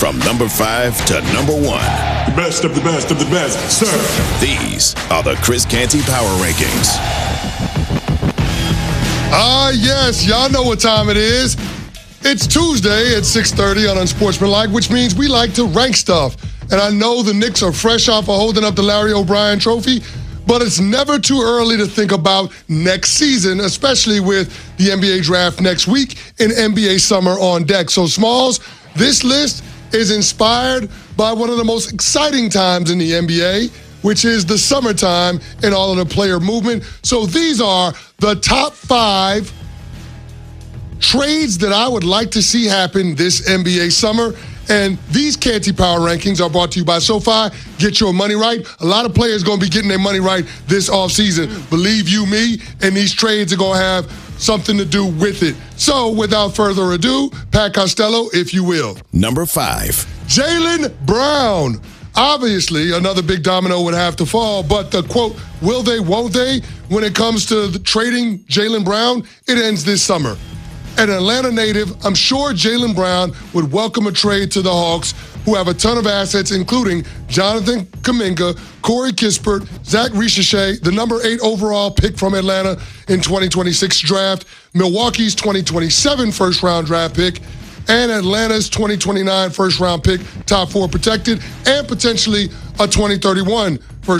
from number 5 to number 1. The best of the best of the best, sir. These are the Chris Canty Power Rankings. Yes, y'all know what time it is. It's Tuesday at 6:30 on Unsportsmanlike, which means we like to rank stuff. And I know the Knicks are fresh off of holding up the Larry O'Brien trophy, but it's never too early to think about next season, especially with the NBA draft next week and NBA summer on deck. So, Smalls, this list is inspired by one of the most exciting times in the NBA, which is the summertime and all of the player movement. So these are the top 5 trades that I would like to see happen this NBA summer. And these Canty Power Rankings are brought to you by SoFi. Get your money right. A lot of players going to be getting their money right this offseason. Believe you me, and these trades are going to have something to do with it. So without further ado, Pat Costello, if you will. Number 5. Jaylen Brown. Obviously, another big domino would have to fall, but the quote, will they, won't they, when it comes to trading Jaylen Brown, it ends this summer. An Atlanta native, I'm sure Jaylen Brown would welcome a trade to the Hawks, who have a ton of assets, including Jonathan Kuminga, Corey Kispert, Zach Ricochet, the number 8 overall pick from Atlanta in 2026 draft, Milwaukee's 2027 first-round draft pick, and Atlanta's 2029 first-round pick, top 4 protected, and potentially a 2031